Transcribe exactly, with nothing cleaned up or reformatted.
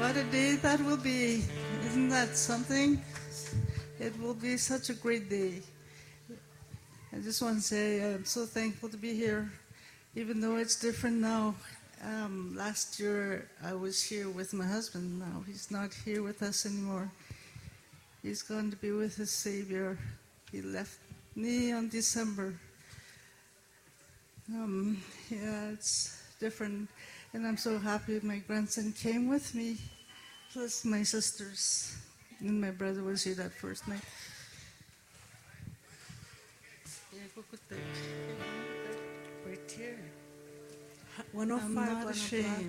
What a day that will be. Isn't that something? It will be such a great day. I just want to say I'm so thankful to be here, even though it's different now. Um, last year I was here with my husband. Now he's not here with us anymore. He's gone to be with his Savior. He left me on December. Um, yeah, it's different. And I'm so happy my grandson came with me, plus my sisters. And my brother was here that first night. Right here. one oh five, I'm not one ashamed.